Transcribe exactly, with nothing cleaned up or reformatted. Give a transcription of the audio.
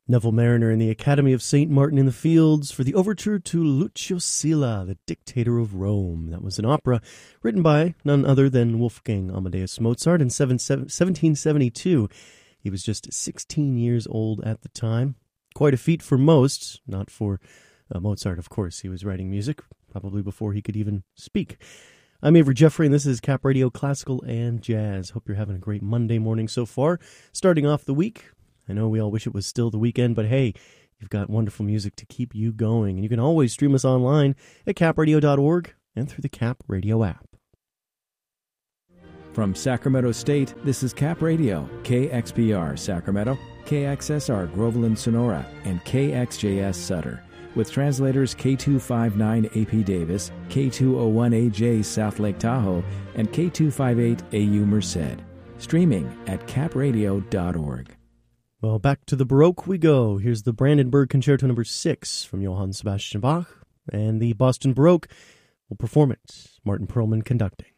Neville Mariner and the Academy of Saint Martin in the Fields for the overture to Lucio Silla, the Dictator of Rome. That was an opera written by none other than Wolfgang Amadeus Mozart in seventeen seventy-two. He was just sixteen years old at the time. Quite a feat for most, not for uh, Mozart, of course. He was writing music probably before he could even speak. I'm Avery Jeffrey, and this is Cap Radio Classical and Jazz. Hope you're having a great Monday morning so far. Starting off the week, I know we all wish it was still the weekend, but hey, you've got wonderful music to keep you going. And you can always stream us online at cap radio dot org and through the Cap Radio app. From Sacramento State, this is Cap Radio, K X P R Sacramento, K X S R Groveland Sonora, and K X J S Sutter. With translators K two fifty-nine A P Davis, K two oh one A J South Lake Tahoe, and K two fifty-eight A U Merced. Streaming at cap radio dot org. Well, back to the Baroque we go. Here's the Brandenburg Concerto number six from Johann Sebastian Bach, and the Boston Baroque will perform it. Martin Perlman conducting.